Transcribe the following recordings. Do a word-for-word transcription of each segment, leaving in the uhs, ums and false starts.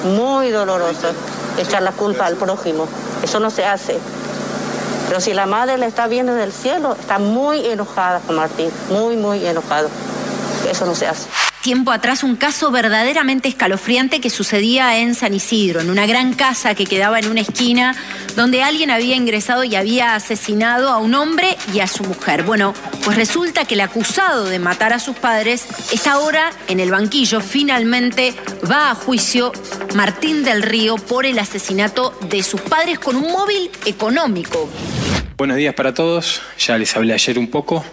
Muy doloroso echar la culpa al prójimo. Eso no se hace. Pero si la madre le está viendo del cielo, está muy enojada con Martín. Muy, muy enojado. Eso no se hace. Tiempo atrás, un caso verdaderamente escalofriante que sucedía en San Isidro, en una gran casa que quedaba en una esquina, donde alguien había ingresado y había asesinado a un hombre y a su mujer. Bueno, pues resulta que el acusado de matar a sus padres está ahora en el banquillo. Finalmente va a juicio Martín del Río por el asesinato de sus padres con un móvil económico. Buenos días para todos. Ya les hablé ayer un poco.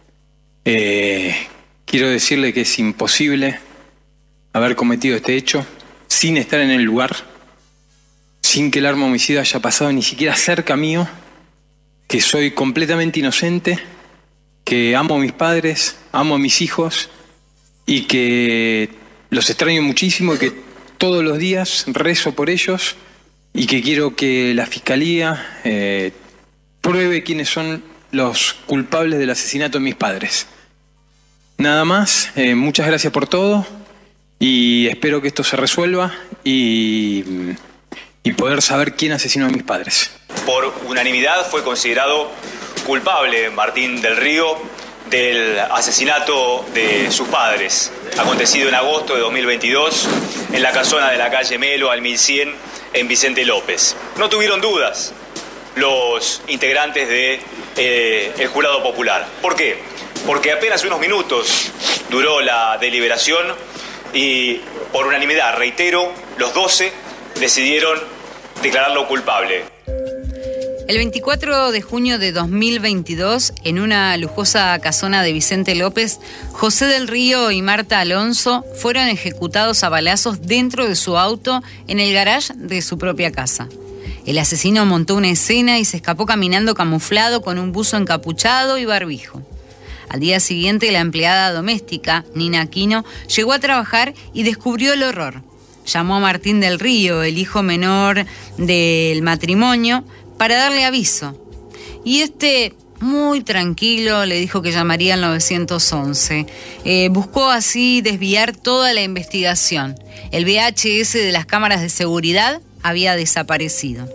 Eh... Quiero decirle que es imposible haber cometido este hecho sin estar en el lugar, sin que el arma homicida haya pasado ni siquiera cerca mío, que soy completamente inocente, que amo a mis padres, amo a mis hijos y que los extraño muchísimo y que todos los días rezo por ellos y que quiero que la Fiscalía eh, pruebe quiénes son los culpables del asesinato de mis padres. Nada más, eh, muchas gracias por todo y espero que esto se resuelva y, y poder saber quién asesinó a mis padres. Por unanimidad fue considerado culpable Martín del Río del asesinato de sus padres, acontecido en agosto de dos mil veintidós en la casona de la calle Melo al mil cien en Vicente López. No tuvieron dudas los integrantes del de, eh, jurado popular. ¿Por qué? Porque apenas unos minutos duró la deliberación y por unanimidad, reitero, los doce decidieron declararlo culpable. El veinticuatro de junio de dos mil veintidós, en una lujosa casona de Vicente López, José del Río y Marta Alonso fueron ejecutados a balazos dentro de su auto en el garage de su propia casa. El asesino montó una escena y se escapó caminando camuflado con un buzo encapuchado y barbijo. Al día siguiente, la empleada doméstica, Nina Aquino, llegó a trabajar y descubrió el horror. Llamó a Martín del Río, el hijo menor del matrimonio, para darle aviso. Y este, muy tranquilo, le dijo que llamaría al nueve once. Eh, buscó así desviar toda la investigación. El V H S de las cámaras de seguridad había desaparecido.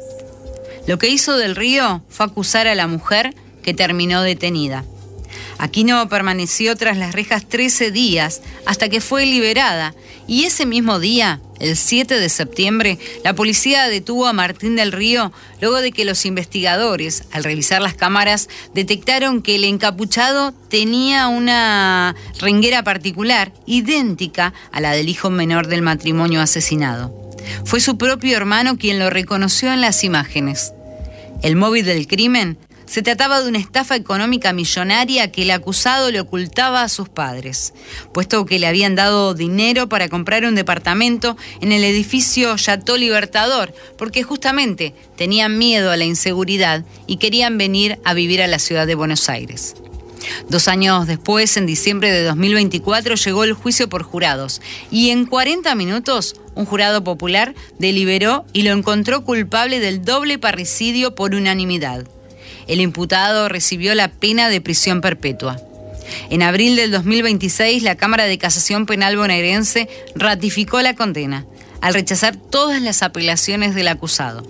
Lo que hizo del Río fue acusar a la mujer, que terminó detenida. Aquino permaneció tras las rejas trece días hasta que fue liberada y ese mismo día, el siete de septiembre, la policía detuvo a Martín del Río luego de que los investigadores, al revisar las cámaras, detectaron que el encapuchado tenía una renguera particular idéntica a la del hijo menor del matrimonio asesinado. Fue su propio hermano quien lo reconoció en las imágenes. El móvil del crimen se trataba de una estafa económica millonaria que el acusado le ocultaba a sus padres, puesto que le habían dado dinero para comprar un departamento en el edificio Chateau Libertador, porque justamente tenían miedo a la inseguridad y querían venir a vivir a la ciudad de Buenos Aires. Dos años después, en diciembre de dos mil veinticuatro, llegó el juicio por jurados y en cuarenta minutos un jurado popular deliberó y lo encontró culpable del doble parricidio por unanimidad. El imputado recibió la pena de prisión perpetua. En abril del dos mil veintiséis, la Cámara de Casación Penal bonaerense ratificó la condena, al rechazar todas las apelaciones del acusado.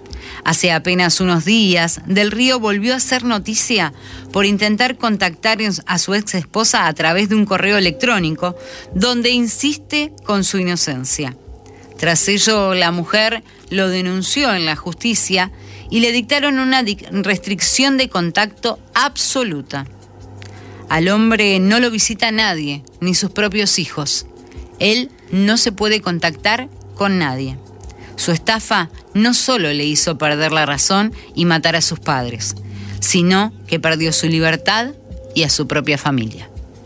Hace apenas unos días, Del Río volvió a hacer noticia por intentar contactar a su ex esposa a través de un correo electrónico, donde insiste con su inocencia. Tras ello, la mujer lo denunció en la justicia y le dictaron una restricción de contacto absoluta. Al hombre no lo visita nadie, ni sus propios hijos. Él no se puede contactar con nadie. Su estafa no solo le hizo perder la razón y matar a sus padres, sino que perdió su libertad y a su propia familia.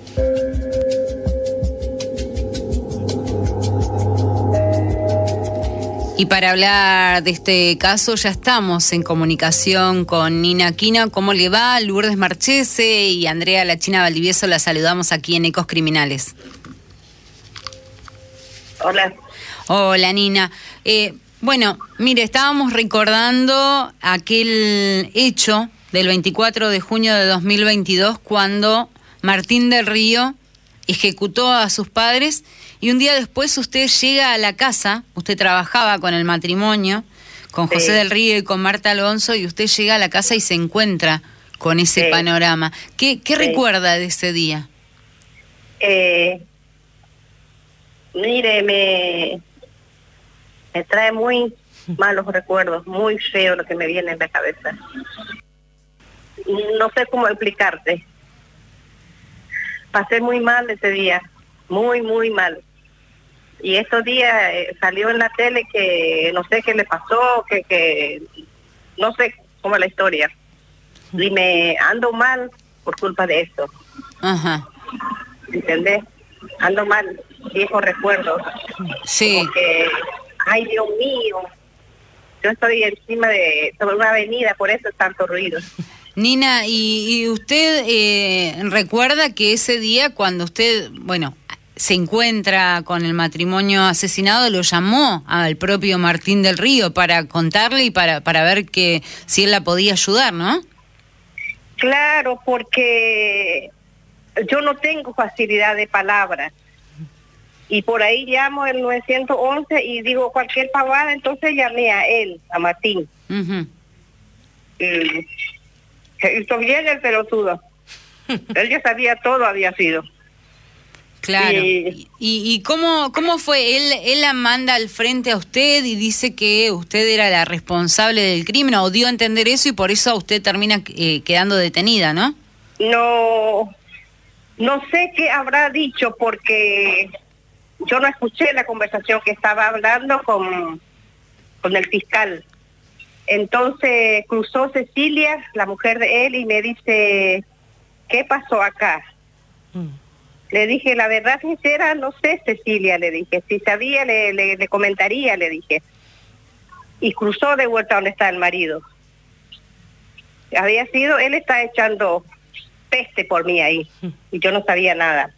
Y para hablar de este caso ya estamos en comunicación con Nina Aquino. ¿Cómo le va? Lourdes Marchese y Andrea La China Valdivieso la saludamos aquí en Ecos Criminales. Hola. Hola, Nina. Eh, bueno, mire, estábamos recordando aquel hecho del veinticuatro de junio de dos mil veintidós cuando Martín del Río ejecutó a sus padres y un día después usted llega a la casa, usted trabajaba con el matrimonio, con José sí. del Río y con Marta Alonso, y usted llega a la casa y se encuentra con ese sí. panorama. ¿Qué, qué sí. recuerda de ese día? Eh, mire, me, me trae muy malos recuerdos, muy feo lo que me viene en la cabeza. No sé cómo explicarte. Pasé muy mal ese día, muy, muy mal. Y estos días eh, salió en la tele que no sé qué le pasó, que, que no sé cómo es la historia. Y me ando mal por culpa de esto. Ajá. ¿Entendés? Ando mal, viejos recuerdos. Sí. Como que, ay, Dios mío, yo estoy encima de, sobre una avenida, por eso es tanto ruido. Nina, ¿y, y usted eh, recuerda que ese día cuando usted, bueno, se encuentra con el matrimonio asesinado, lo llamó al propio Martín del Río para contarle y para, para ver que si él la podía ayudar, ¿no? Claro, porque yo no tengo facilidad de palabras. Y por ahí llamo el nueve once y digo cualquier pavada, entonces llamé a él, a Martín. Uh-huh. Y hizo bien el pelotudo. Él ya sabía todo, había sido. Claro. ¿Y, y, y cómo, cómo fue? Él, él la manda al frente a usted y dice que usted era la responsable del crimen, o dio a entender eso y por eso usted termina eh, quedando detenida, ¿no? No, no sé qué habrá dicho porque yo no escuché la conversación que estaba hablando con, con el fiscal. Entonces cruzó Cecilia, la mujer de él, y me dice, ¿qué pasó acá? Mm. Le dije, la verdad sincera, no sé, Cecilia, le dije. Si sabía, le, le, le comentaría, le dije. Y cruzó de vuelta donde está el marido. Había sido, él está echando peste por mí ahí, y yo no sabía nada.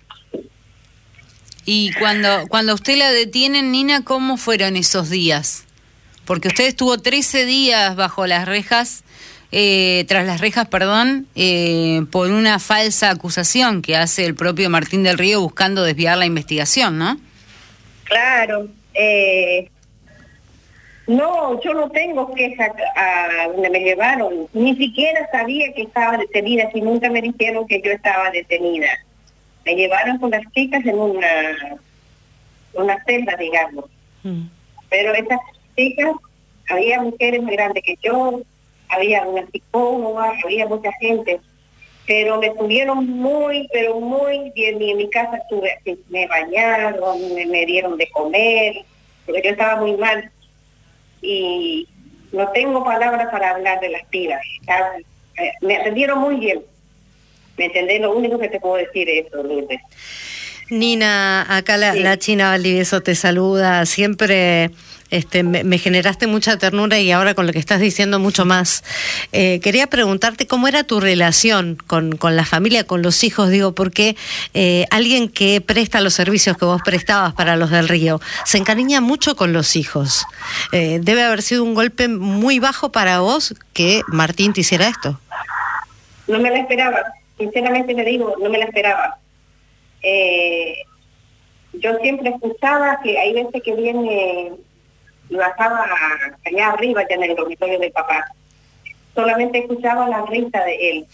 Y cuando, cuando usted la detienen, Nina, ¿cómo fueron esos días? Porque usted estuvo trece días bajo las rejas, eh, tras las rejas, perdón, eh, por una falsa acusación que hace el propio Martín del Río buscando desviar la investigación, ¿no? Claro. Eh, no, yo no tengo queja a donde me llevaron. Ni siquiera sabía que estaba detenida, si nunca me dijeron que yo estaba detenida. Me llevaron con las chicas en una, una celda, digamos. Mm. Pero esas chicas, había mujeres muy grandes que yo, había una psicóloga, había mucha gente, pero me tuvieron muy, pero muy bien. Y en mi casa estuve, me bañaron, me, me dieron de comer, porque yo estaba muy mal. Y no tengo palabras para hablar de las pibas. Me atendieron muy bien. ¿Me entendés? Lo único que te puedo decir es eso, Lourdes. Nina, acá la, sí. la China Valdivieso te saluda. Siempre este, me, me generaste mucha ternura y ahora con lo que estás diciendo mucho más. Eh, quería preguntarte cómo era tu relación con, con la familia, con los hijos, digo, porque eh, alguien que presta los servicios que vos prestabas para los del Río se encariña mucho con los hijos. Eh, debe haber sido un golpe muy bajo para vos que Martín te hiciera esto. No me la esperaba, sinceramente le digo, no me la esperaba. Eh, yo siempre escuchaba que hay veces que viene y bajaba allá arriba, ya en el dormitorio del papá. Solamente escuchaba la risa de él.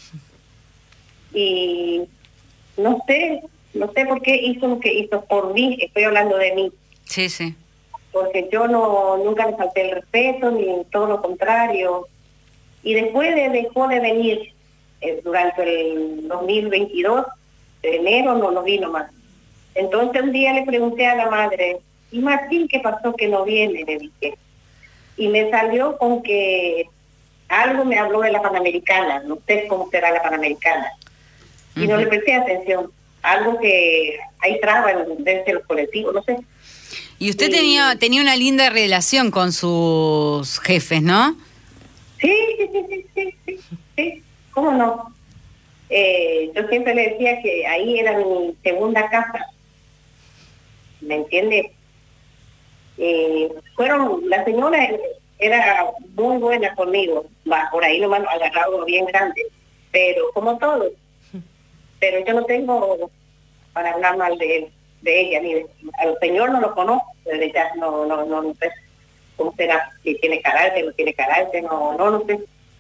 Y no sé, no sé por qué hizo lo que hizo por mí, estoy hablando de mí. Sí, sí. Porque yo no nunca le falté el respeto, ni todo lo contrario. Y después de, dejó de venir eh, durante el dos mil veintidós, de enero no lo vino más. Entonces un día le pregunté a la madre, ¿y Martín qué pasó que no viene? Le dije. Y me salió con que algo me habló de la Panamericana, no sé cómo será la Panamericana. Y uh-huh. no le presté atención. Algo que hay trabas desde los colectivos, no sé. Y usted y... tenía tenía una linda relación con sus jefes, ¿no? Sí, sí, sí, sí, sí, sí, sí. ¿Cómo no? Eh, yo siempre le decía que ahí era mi segunda casa, ¿me entiendes? Eh, fueron, la señora era muy buena conmigo, va, por ahí nomás agarrado bien grande, pero como todos, pero yo no tengo para hablar mal de él, de ella, ni de, al señor no lo conozco, desde ya no, no, no, no sé cómo será, si tiene carácter, no tiene carácter, no, no, no sé.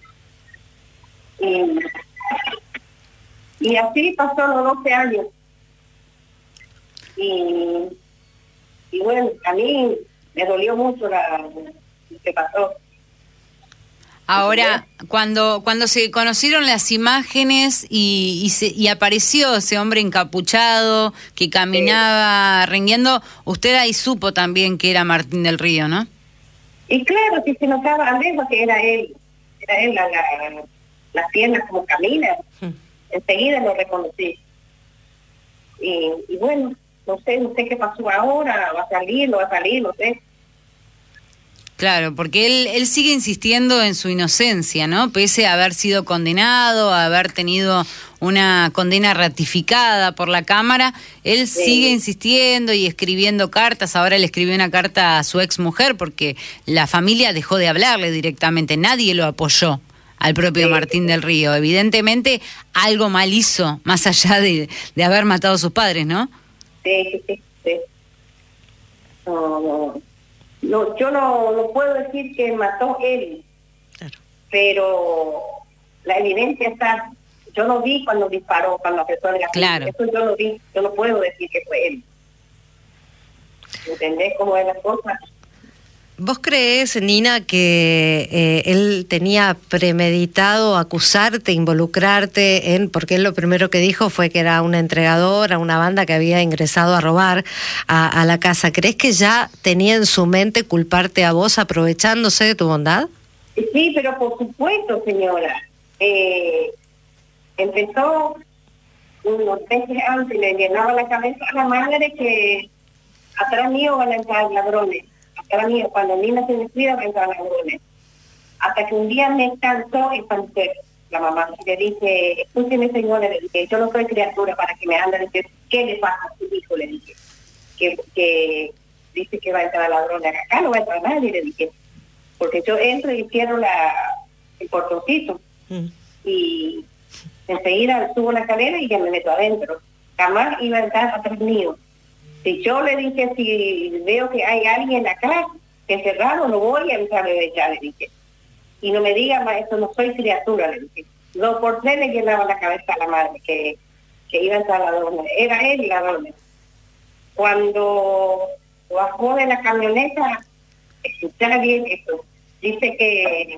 Y, y así pasó los doce años. Y, y bueno, a mí me dolió mucho la, lo que pasó. Ahora, cuando cuando se conocieron las imágenes y, y, se, y apareció ese hombre encapuchado que caminaba sí. rengueando, usted ahí supo también que era Martín del Río, ¿no? Y claro, si se notaba a lejos que era él, era él, la, la, las piernas como camina, hmm. enseguida lo reconocí. Y, y bueno, no sé, no sé qué pasó ahora, va a salir, no va a salir, no sé. Claro, porque él, él sigue insistiendo en su inocencia, ¿no? Pese a haber sido condenado, a haber tenido una condena ratificada por la Cámara, él sí. sigue insistiendo y escribiendo cartas. Ahora le escribió una carta a su ex mujer porque la familia dejó de hablarle directamente, nadie lo apoyó al propio sí. Martín del Río. Evidentemente algo mal hizo, más allá de, de haber matado a sus padres, ¿no? Sí, sí, sí. No, no. No, yo no, no puedo decir que mató él, claro. pero la evidencia está. Yo lo vi cuando disparó, cuando apretó el gatillo. Claro. Eso yo lo vi, yo no puedo decir que fue él. ¿Entendés cómo es la cosa? ¿Vos creés, Nina, que eh, él tenía premeditado acusarte, involucrarte en, porque él lo primero que dijo fue que era un entregador a una banda que había ingresado a robar a, a la casa? ¿Creés que ya tenía en su mente culparte a vos aprovechándose de tu bondad? Sí, pero por supuesto, señora. Eh, empezó unos meses antes, le llenaba la cabeza a la madre que atrás mío van a entrar ladrones. Atrás mío, cuando Nina se descuida, van a entrar ladrones. Hasta que un día me cansó y pensé, la mamá, y le dije, escúcheme, señora, le dije, yo no soy criatura para que me ande a decir, ¿qué le pasa a su hijo? Le dije, que, que dice que va a entrar ladrones. Acá no va a entrar nadie, le dije, porque yo entro y cierro la, el portoncito. Mm. Y enseguida subo la escalera y ya me meto adentro. Jamás iba a entrar atrás mío. Si yo le dije, si veo que hay alguien acá, que es cerrado, no voy a entrar de ya, le dije. Y no me diga, maestro, no soy criatura, le dije. No, por tres le llenaba la cabeza a la madre, que, que iba a entrar ladrones. Era él ladrones. Cuando bajó de la camioneta, escuchara bien esto, dice que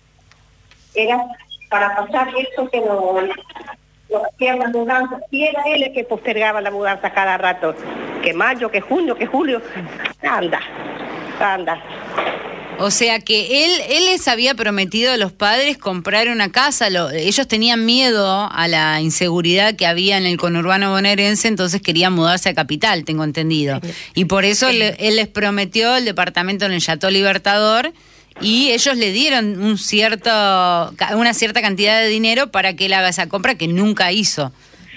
era para pasar eso que no... lo hacían las mudanzas, y era él el que postergaba la mudanza cada rato, que mayo, que junio, que julio, anda, anda. O sea que él él les había prometido a los padres comprar una casa, lo, ellos tenían miedo a la inseguridad que había en el conurbano bonaerense, entonces querían mudarse a Capital, tengo entendido, y por eso sí. le, él les prometió el departamento en el Chateau Libertador, y ellos le dieron un cierto una cierta cantidad de dinero para que él haga esa compra que nunca hizo.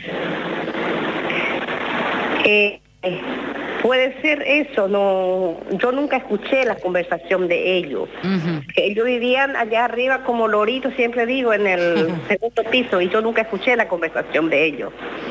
Eh, puede ser eso, no, yo nunca escuché la conversación de ellos. Uh-huh. Ellos vivían allá arriba como loritos, siempre digo, en el uh-huh. segundo piso, y yo nunca escuché la conversación de ellos.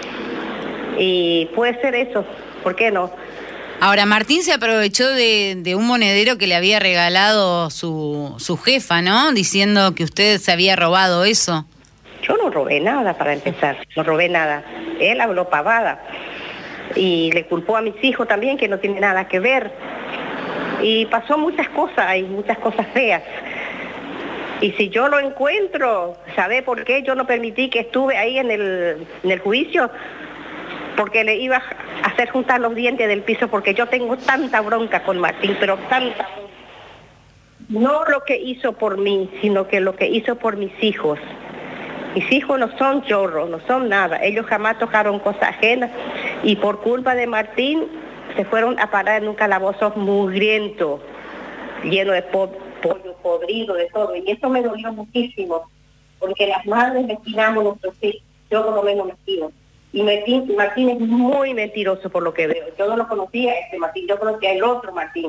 Y puede ser eso, ¿por qué no? Ahora, Martín se aprovechó de, de un monedero que le había regalado su, su jefa, ¿no? Diciendo que usted se había robado eso. Yo no robé nada, para empezar, no robé nada. Él habló pavada. Y le culpó a mis hijos también, que no tiene nada que ver. Y pasó muchas cosas, y muchas cosas feas. Y si yo lo encuentro, ¿sabe por qué yo no permití que estuve ahí en el, en el juicio? Porque le iba a hacer juntar los dientes del piso, porque yo tengo tanta bronca con Martín, pero tanta. No lo que hizo por mí, sino que lo que hizo por mis hijos. Mis hijos no son chorros, no son nada. Ellos jamás tocaron cosas ajenas, y por culpa de Martín se fueron a parar en un calabozo mugriento, lleno de po- pollo podrido, de todo. Y eso me dolió muchísimo, porque las madres destinamos nuestros hijos. Yo por lo menos me quiero. Y Martín, Martín es muy mentiroso por lo que veo. Yo no lo conocía este Martín, yo conocía el otro Martín.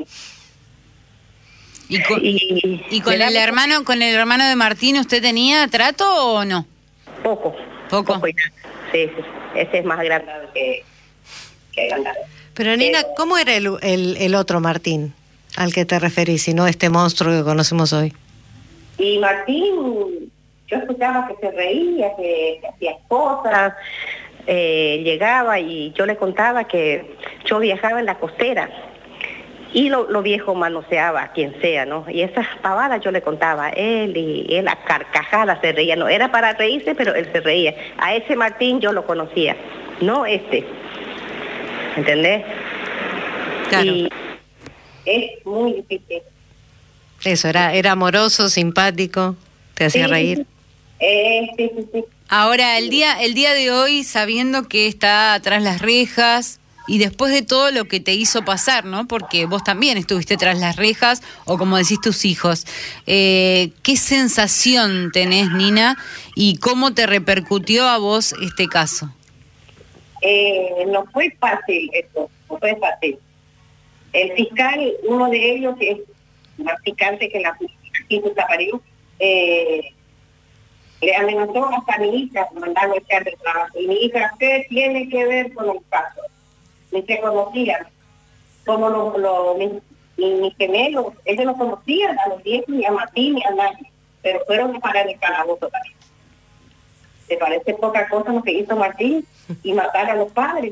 ¿Y con, y, y con el hermano, con el hermano de Martín usted tenía trato o no? Poco. Poco. Poco y nada. Sí, sí. Ese es más grande que, que grande. Pero Nina, Pero- ¿cómo era el, el, el otro Martín al que te referís, y no este monstruo que conocemos hoy? Y Martín, yo escuchaba que se reía, que, que hacía cosas, eh, llegaba y yo le contaba que yo viajaba en la costera y lo, lo viejo manoseaba a quien sea, ¿no? Y esas pavadas yo le contaba a él y él a carcajadas se reía, no era para reírse, pero él se reía. A ese Martín yo lo conocía, no este, ¿entendés? Claro. Y es muy difícil. Eso, era, era amoroso, simpático, te hacía Sí, reír. sí, eh, sí, sí, sí. Ahora, el día, el día de hoy, sabiendo que está tras las rejas y después de todo lo que te hizo pasar, ¿no? Porque vos también estuviste tras las rejas, o como decís tus hijos. Eh, ¿Qué sensación tenés, Nina? ¿Y cómo te repercutió a vos este caso? Eh, no fue fácil eso, no fue fácil. El fiscal, uno de ellos, que es más picante que la Quinto Zapariú, eh, le amenazó hasta a mi hija, mandarme a echar del trabajo. Y mi hija, ¿qué tiene que ver con el caso? Ni se conocían. Como los, los, mis, mis gemelos, ellos no conocían a los viejos, ni a Martín, ni a nadie, pero fueron a parar el calabozo también. ¿Te parece poca cosa lo que hizo Martín? Y matar a los padres.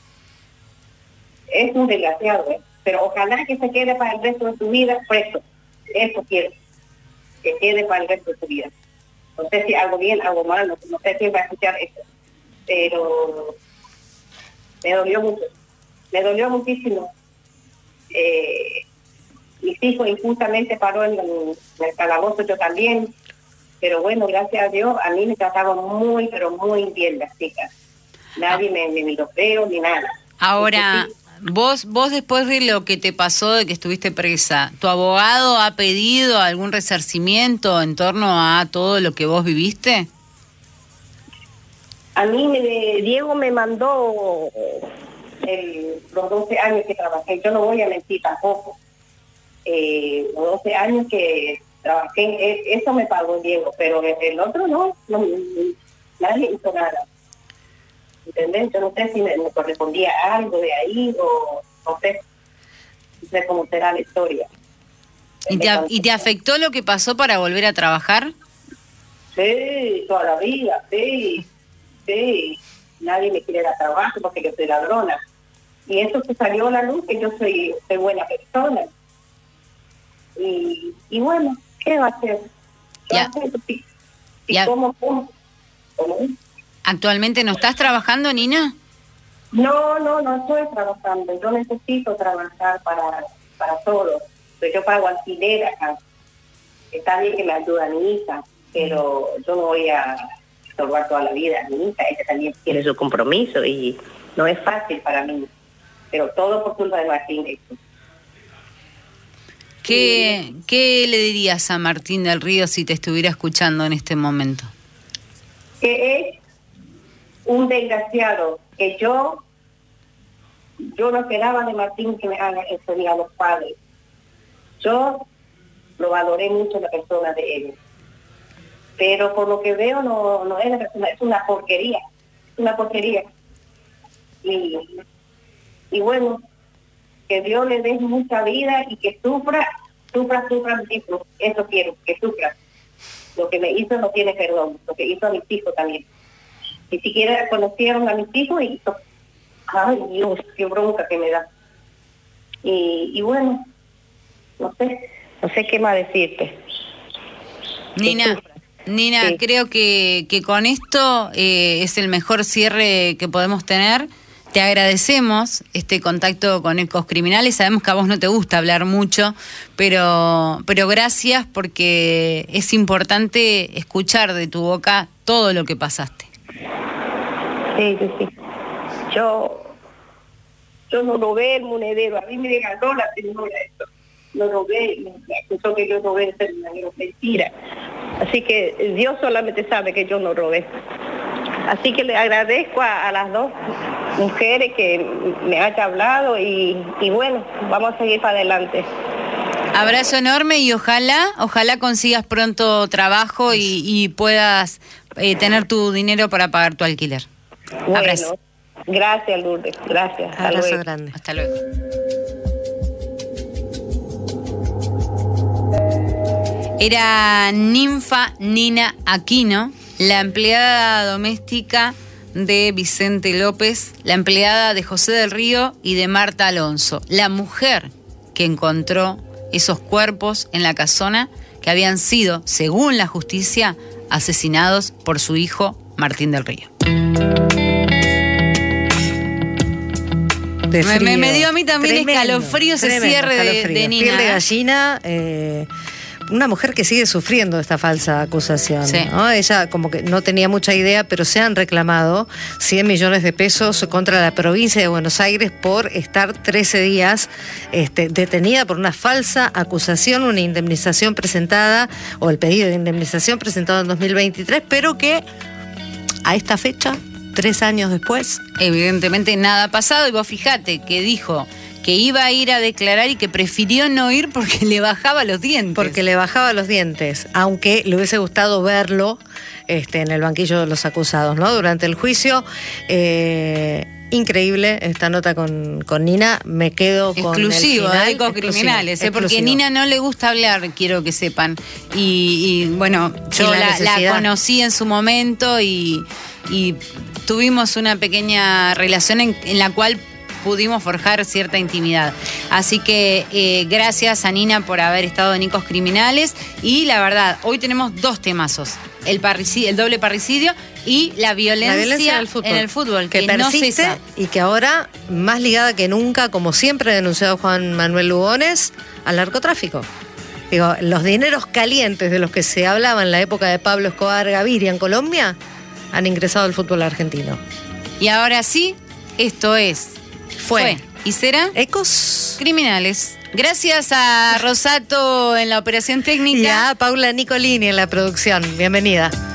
Es un desgraciado, ¿eh? Pero ojalá que se quede para el resto de su vida preso. Eso quiero. Que quede para el resto de su vida. No sé si hago bien, hago mal, no, no sé quién va a escuchar eso. Pero me dolió mucho. Me dolió muchísimo. Eh, mis hijos injustamente paró en el, en el calabozo, yo también. Pero bueno, gracias a Dios, a mí me trataban muy, pero muy bien las chicas. Nadie me, me miró feo ni nada. Ahora, vos, vos después de lo que te pasó, de que estuviste presa, ¿tu abogado ha pedido algún resarcimiento en torno a todo lo que vos viviste? A mí, me, Diego me mandó el, los doce años que trabajé. Yo no voy a mentir tampoco. Eh, los doce años que trabajé, eso me pagó Diego, pero el otro no, no nadie hizo nada. ¿Entendés? Yo no sé si me, me correspondía algo de ahí o no sé, no sé cómo será la historia. ¿Y te, ¿Y te afectó lo que pasó para volver a trabajar? Sí, toda la vida, sí, sí. Nadie me quiere dar trabajo porque yo soy ladrona. Y eso se salió a la luz, que yo soy, soy buena persona. Y, y bueno, ¿qué va a hacer? ¿Qué va a hacer? ¿Y, y Ya. cómo, cómo? ¿Cómo? ¿Actualmente no estás trabajando, Nina? No, no, no estoy trabajando. Yo necesito trabajar para, para todo. Pues yo pago alquiler acá. Está bien que me ayuda a mi hija, pero yo no voy a salvar toda la vida a mi hija. Ella también tiene su compromiso y no es fácil para mí. Pero todo por culpa de Martín. Esto. ¿Qué, ¿Qué le dirías a Martín del Río si te estuviera escuchando en este momento? Que es un desgraciado, que yo yo no esperaba de Martín que me haga eso ni a los padres. Yo lo valoré mucho la persona de él, pero por lo que veo no, no es la persona, es una porquería, es una porquería. Y, y bueno, que Dios le dé mucha vida y que sufra, sufra, sufra mis hijos, eso quiero, que sufra. Lo que me hizo no tiene perdón, lo que hizo a mis hijos también. Ni siquiera conocieron a mis hijos y ay Dios, qué bronca que me da. Y, y bueno, no sé, no sé qué más decirte. Nina, Nina, Sí. creo que, que con esto eh, es el mejor cierre que podemos tener. Te agradecemos este contacto con Ecos Criminales. Sabemos que a vos no te gusta hablar mucho, pero, pero gracias porque es importante escuchar de tu boca todo lo que pasaste. Sí, sí, sí. Yo, yo no robé el monedero, a mí me regaló la señora esto. No robé, me acusó que yo robé el monedero, mentira. Así que Dios solamente sabe que yo no robé. Así que le agradezco a, a las dos mujeres que me hayan hablado y, y bueno, vamos a seguir para adelante. Abrazo enorme y ojalá, ojalá consigas pronto trabajo y, y puedas eh, tener tu dinero para pagar tu alquiler. Bueno, Abrazo. Gracias, Lourdes. Gracias. Hasta Abrazo luego. grande. Hasta luego. Era Ninfa Nina Aquino, la empleada doméstica de Vicente López, la empleada de José del Río y de Marta Alonso, la mujer que encontró esos cuerpos en la casona que habían sido, según la justicia, asesinados por su hijo Martín del Río. Me, me, me dio a mí también tremendo, escalofrío ese tremendo, cierre de, de Nina. Piel de gallina, eh, una mujer que sigue sufriendo esta falsa acusación. Sí. ¿no? Ella como que no tenía mucha idea, pero se han reclamado cien millones de pesos contra la provincia de Buenos Aires por estar trece días este, detenida por una falsa acusación, una indemnización presentada, o el pedido de indemnización presentado en dos mil veintitrés, pero que a esta fecha, tres años después, evidentemente nada ha pasado. Y vos fijate que dijo que iba a ir a declarar y que prefirió no ir porque le bajaba los dientes. Porque le bajaba los dientes, aunque le hubiese gustado verlo este, en el banquillo de los acusados, ¿no? Durante el juicio. Eh, increíble esta nota con, con Nina. Me quedo con exclusivo, el final. de Ecos Criminales, ¿eh? Porque a Nina no le gusta hablar, quiero que sepan. Y, y bueno, yo la, la, la conocí en su momento y, y tuvimos una pequeña relación en, en la cual pudimos forjar cierta intimidad. Así que eh, gracias a Nina por haber estado en Ecos Criminales. Y la verdad, hoy tenemos dos temazos. El, parricidio, el doble parricidio y la violencia, la violencia en, el fútbol, en el fútbol, que, que persiste, no cesa. Y que ahora, más ligada que nunca, como siempre ha denunciado Juan Manuel Lugones, al narcotráfico. Digo, los dineros calientes de los que se hablaba en la época de Pablo Escobar Gaviria en Colombia han ingresado al fútbol argentino. Y ahora sí, esto es Fue, Fue. y será Ecos Criminales. Gracias a Rosato en la operación técnica. Y a Paula Nicolini en la producción. Bienvenida.